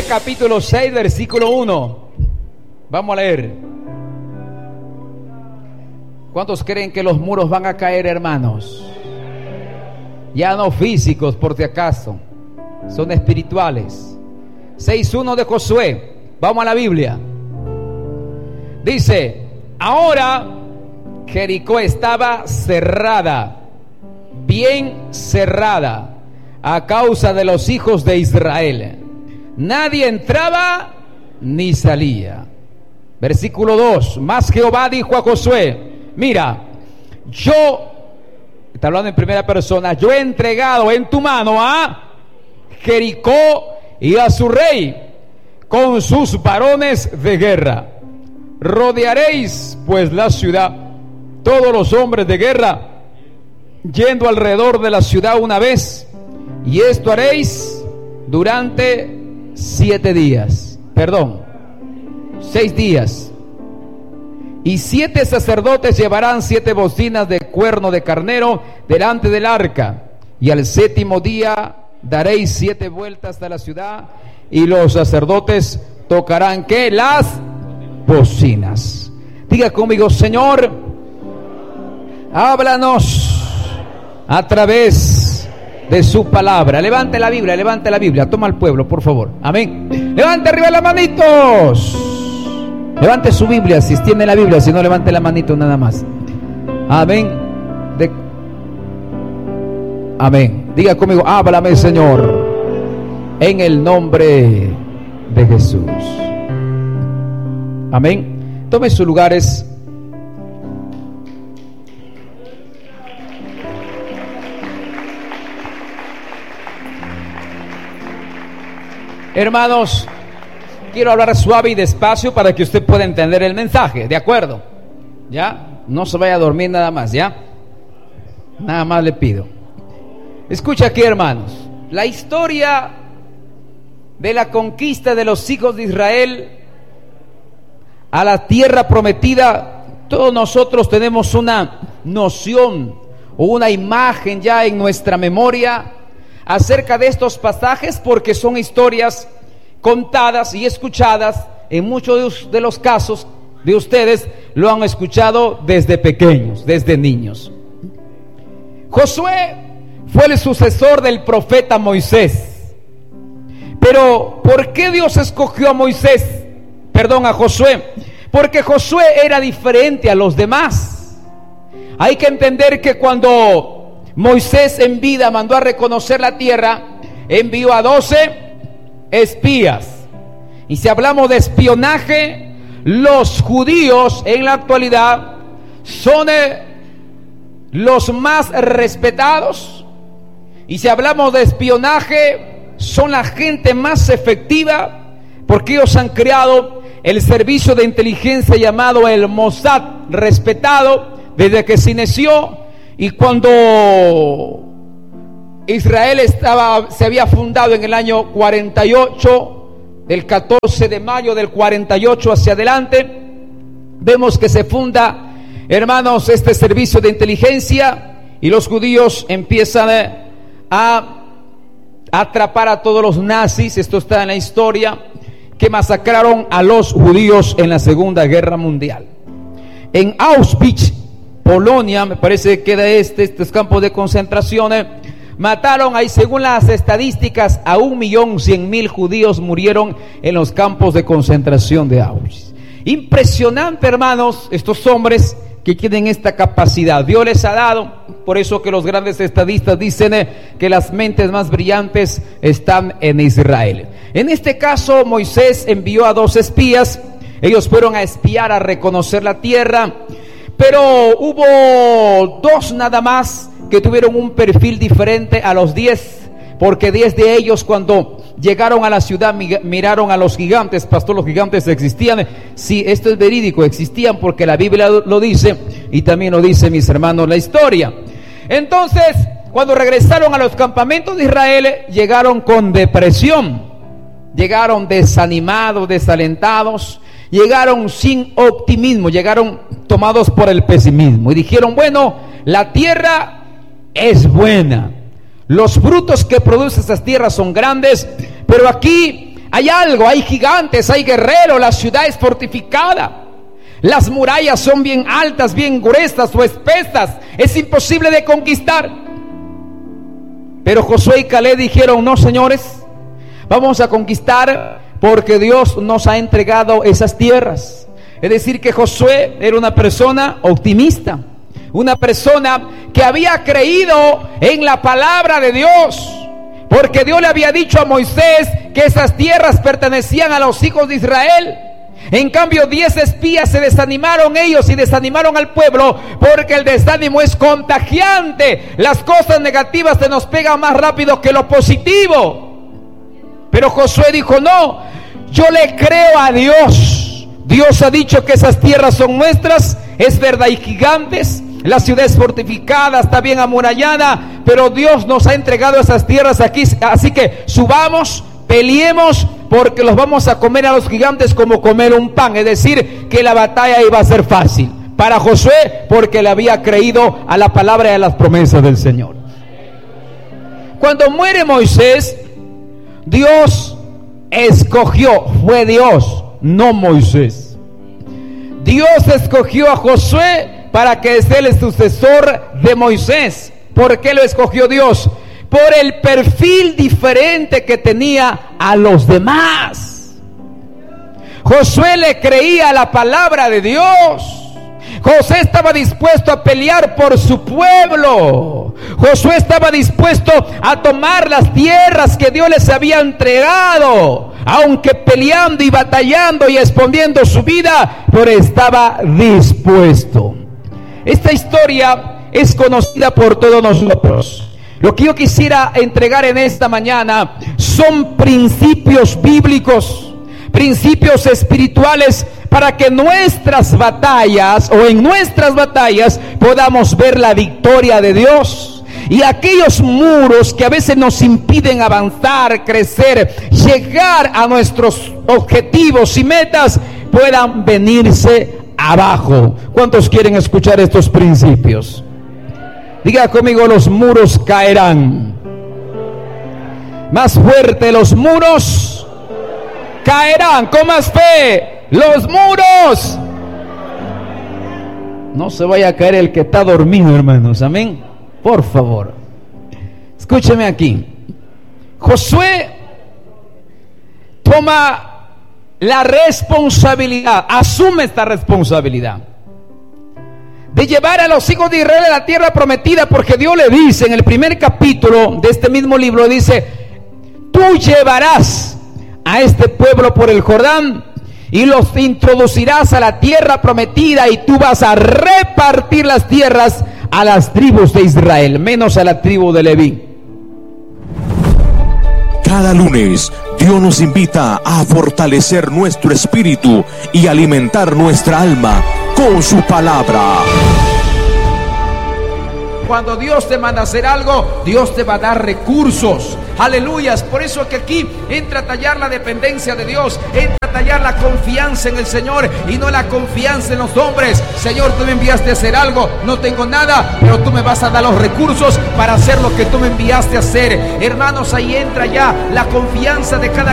capítulo 6, versículo 1. Vamos a leer. ¿Cuántos creen que los muros van a caer, hermanos? Ya no físicos, por si acaso, son espirituales. 6:1 de Josué. Vamos a la Biblia. Dice: ahora Jericó estaba cerrada, bien cerrada, a causa de los hijos de Israel. Nadie entraba ni salía. Versículo 2. Mas Jehová dijo a Josué: mira, está hablando en primera persona, yo he entregado en tu mano a Jericó y a su rey con sus varones de guerra. Rodearéis pues la ciudad, todos los hombres de guerra, yendo alrededor de la ciudad una vez, y esto haréis durante 6 días. Y 7 sacerdotes llevarán 7 bocinas de cuerno de carnero delante del arca, y al 7º día daréis 7 vueltas a la ciudad, y los sacerdotes tocarán ¿qué? Las bocinas. Diga conmigo: Señor, háblanos a través de su palabra. Levante la Biblia, toma al pueblo, por favor. Amén. Levante arriba las manitos. Levante su Biblia si tiene la Biblia, si no, levante la manito nada más. Amén. Amén. Diga conmigo: háblame, Señor, en el nombre de Jesús. Amén. Tome sus lugares. Hermanos, quiero hablar suave y despacio para que usted pueda entender el mensaje, ¿de acuerdo? ¿Ya? No se vaya a dormir nada más, ¿ya? Nada más le pido. Escucha aquí, hermanos, la historia de la conquista de los hijos de Israel a la tierra prometida. Todos nosotros tenemos una noción o una imagen ya en nuestra memoria acerca de estos pasajes, porque son historias contadas y escuchadas. En muchos de los casos de ustedes lo han escuchado desde pequeños, desde niños. Josué fue el sucesor del profeta Moisés. Pero ¿por qué Dios escogió a Josué? Porque Josué era diferente a los demás. Hay que entender que cuando Moisés en vida mandó a reconocer la tierra, envió a 12 espías. Y si hablamos de espionaje, los judíos en la actualidad son los más respetados. Y si hablamos de espionaje, son la gente más efectiva, porque ellos han creado el servicio de inteligencia llamado el Mossad, respetado desde que se inició. Y cuando Israel se había fundado en el año 48, del 14 de mayo del 48 hacia adelante, vemos que se funda, hermanos, este servicio de inteligencia, y los judíos empiezan a atrapar a todos los nazis. Esto está en la historia, que masacraron a los judíos en la Segunda Guerra Mundial. En Auschwitz, Polonia, me parece que de estos campos de concentración, mataron ahí, según las estadísticas, a 1.100.000 judíos murieron en los campos de concentración de Auschwitz. Impresionante, hermanos, estos hombres que tienen esta capacidad. Dios les ha dado, por eso que los grandes estadistas dicen que las mentes más brillantes están en Israel. En este caso, Moisés envió a 2 espías. Ellos fueron a espiar, a reconocer la tierra. Pero hubo 2 nada más que tuvieron un perfil diferente a los 10, porque 10 de ellos, cuando llegaron a la ciudad, miraron a los gigantes. Pastor, los gigantes existían. Sí, esto es verídico, existían, porque la Biblia lo dice, y también lo dice, mis hermanos, la historia. Entonces, cuando regresaron a los campamentos de Israel, llegaron con depresión, llegaron desanimados, desalentados, llegaron sin optimismo, llegaron tomados por el pesimismo, y dijeron: bueno, la tierra es buena, los frutos que produce esas tierras son grandes, pero aquí hay algo, hay gigantes, hay guerreros, la ciudad es fortificada. Las murallas son bien altas, bien gruesas o espesas, es imposible de conquistar. Pero Josué y Caleb dijeron: no, señores, vamos a conquistar porque Dios nos ha entregado esas tierras. Es decir, que Josué era una persona optimista, una persona que había creído en la palabra de Dios, porque Dios le había dicho a Moisés que esas tierras pertenecían a los hijos de Israel. En cambio, 10 espías se desanimaron ellos y desanimaron al pueblo, porque el desánimo es contagiante. Las cosas negativas se nos pegan más rápido que lo positivo. Pero Josué dijo: no, yo le creo a Dios. Dios ha dicho que esas tierras son nuestras, es verdad, hay gigantes, la ciudad es fortificada, está bien amurallada, pero Dios nos ha entregado esas tierras aquí, así que subamos, peleemos, porque los vamos a comer a los gigantes como comer un pan. Es decir, que la batalla iba a ser fácil para Josué, porque le había creído a la palabra y a las promesas del Señor. Cuando muere Moisés, Dios escogió, fue Dios, no Moisés. Dios escogió a Josué para que sea el sucesor de Moisés. ¿Por qué lo escogió Dios? Por el perfil diferente que tenía a los demás. Josué le creía a la palabra de Dios. Josué estaba dispuesto a pelear por su pueblo. Josué estaba dispuesto a tomar las tierras que Dios les había entregado, aunque peleando y batallando y exponiendo su vida, pero estaba dispuesto. Esta historia es conocida por todos nosotros. Lo que yo quisiera entregar en esta mañana son principios bíblicos, principios espirituales, para que nuestras batallas o en nuestras batallas podamos ver la victoria de Dios. Y aquellos muros que a veces nos impiden avanzar, crecer, llegar a nuestros objetivos y metas, puedan venirse abajo. ¿Cuántos quieren escuchar estos principios? Diga conmigo: los muros caerán. Más fuerte: los muros caerán. Con más fe: los muros. No se vaya a caer el que está dormido, hermanos. Amén. Por favor, escúcheme aquí. Josué toma la responsabilidad, asume esta responsabilidad de llevar a los hijos de Israel a la tierra prometida, porque Dios le dice en el primer capítulo de este mismo libro, dice: tú llevarás a este pueblo por el Jordán y los introducirás a la tierra prometida, y tú vas a repartir las tierras a las tribus de Israel, menos a la tribu de Leví. Cada lunes Dios nos invita a fortalecer nuestro espíritu y alimentar nuestra alma con su palabra. Cuando Dios te manda a hacer algo, Dios te va a dar recursos. Aleluyas. Por eso que aquí entra a tallar la dependencia de Dios, entra a tallar la confianza en el Señor y no la confianza en los hombres. Señor, tú me enviaste a hacer algo, no tengo nada, pero tú me vas a dar los recursos para hacer lo que tú me enviaste a hacer. Hermanos, ahí entra ya la confianza de cada